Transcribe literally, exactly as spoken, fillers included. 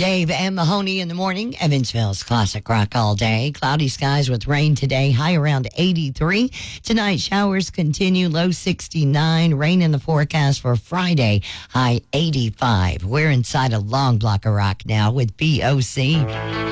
Dave and Mahoney in the morning. Evansville's classic rock all day. Cloudy skies with rain today, high around eighty-three. Tonight, showers continue, low sixty-nine. Rain in the forecast for Friday, high eighty-five. We're inside a long block of rock now with B O C.